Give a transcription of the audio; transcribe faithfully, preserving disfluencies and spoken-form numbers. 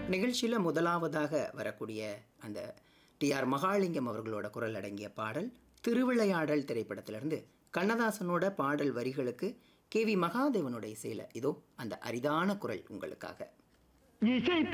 நிகழ்ச்சியில் முதலாவதாக வரக்கூடிய அந்த டி ஆர் மகாலிங்கம் அவர்களோட குரல் அடங்கிய பாடல் திருவிளையாடல் திரைப்படத்திலிருந்து கண்ணதாசனோட பாடல் வரிகளுக்கு கே வி மகாதேவனுடைய இசையில் இதோ அந்த அரிதான குரல் உங்களுக்காக. இசை